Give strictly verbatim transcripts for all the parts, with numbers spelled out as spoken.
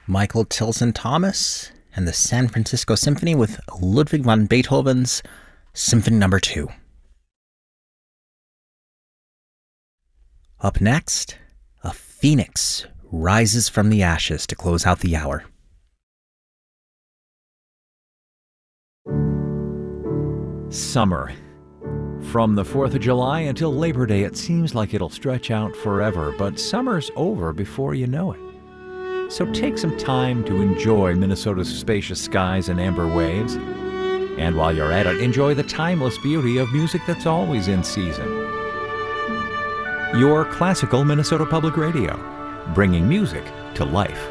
Michael Tilson Thomas and the San Francisco Symphony with Ludwig van Beethoven's Symphony Number two. Up next, a phoenix rises from the ashes to close out the hour. Summer. From the fourth of July until Labor Day, it seems like it'll stretch out forever, but summer's over before you know it. So take some time to enjoy Minnesota's spacious skies and amber waves. And while you're at it, enjoy the timeless beauty of music that's always in season. Your classical Minnesota Public Radio, bringing music to life.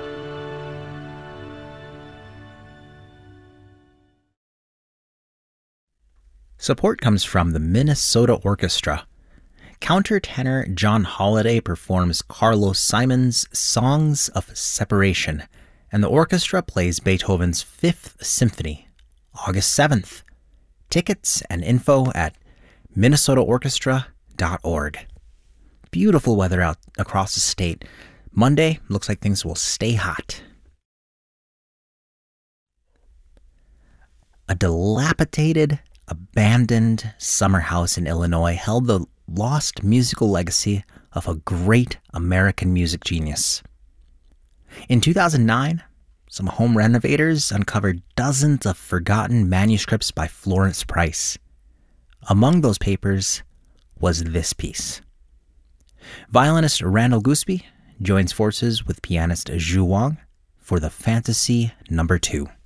Support comes from the Minnesota Orchestra. Countertenor John Holliday performs Carlos Simon's Songs of Separation, and the orchestra plays Beethoven's Fifth Symphony, August seventh. Tickets and info at minnesota orchestra dot org. Beautiful weather out across the state. Monday looks like things will stay hot. A dilapidated, abandoned summer house in Illinois held the lost musical legacy of a great American music genius. In two thousand nine, some home renovators uncovered dozens of forgotten manuscripts by Florence Price. Among those papers was this piece. Violinist Randall Gooseby joins forces with pianist Zhu Wang for the Fantasy Number two.